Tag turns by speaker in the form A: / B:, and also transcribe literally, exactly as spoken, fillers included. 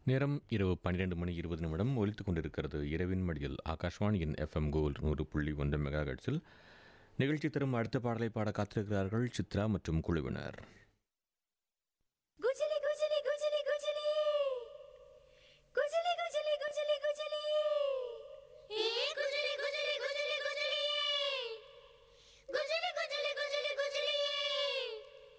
A: நேரம் இரவு பன்னிரண்டு மணி இருபது நிமிடம் ஒலித்துக் கொண்டிருக்கிறது. இரவின் மடியில் ஆகாஷ்வாணியின் எஃப்எம் கோல் நூறு புள்ளி ஒன்று மெகா ஹெர்ட்ஸில் நிகழ்ச்சி தரும் அடுத்த பாடலை பாட காத்திருக்கிறார்கள் சித்ரா மற்றும் குழுவினர்.
B: குஜிலி குஜிலி குஜிலி